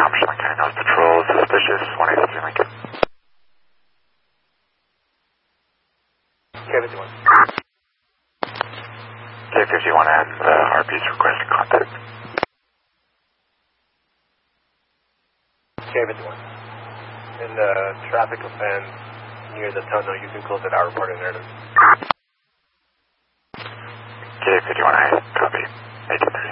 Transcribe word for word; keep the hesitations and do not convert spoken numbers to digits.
Michelin County North Patrol, suspicious, one eighty-three Lincoln. K fifty-one. K fifty-one and uh, R B's requesting contact. K fifty-one. In the traffic offense near the tunnel, you can close it out, report in narrative. K fifty-one, I copy. eight two three.